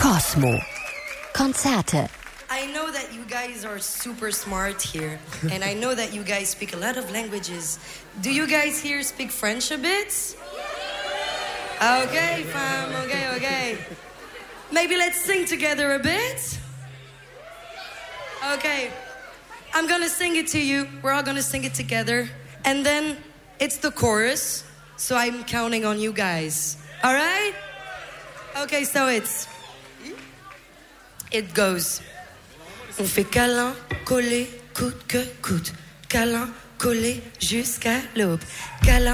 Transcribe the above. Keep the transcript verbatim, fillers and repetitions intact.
Cosmo. Konzerte. I know that you guys are super smart here, and I know that you guys speak a lot of languages. Do you guys here speak French a bit? Okay, fam, okay, okay. Maybe let's sing together a bit? Okay. I'm gonna sing it to you. We're all gonna sing it together. And then it's the chorus, so I'm counting on you guys. All right? Okay, so it's... It goes... On fait câlin, collé, coûte que coûte. Câlin, collé, jusqu'à l'aube. Câlin.